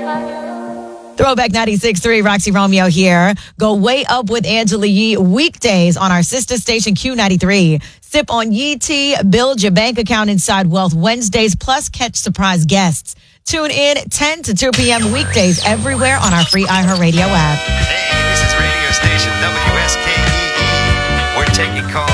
Throwback 96.3, Roxy Romeo here. Go way up with Angela Yee weekdays on our sister station Q93. Sip on Yee tea, build your bank account inside Wealth Wednesdays, plus catch surprise guests. Tune in 10 to 2 p.m. weekdays everywhere on our free iHeartRadio app. Hey, this is radio station WSKEE. We're taking calls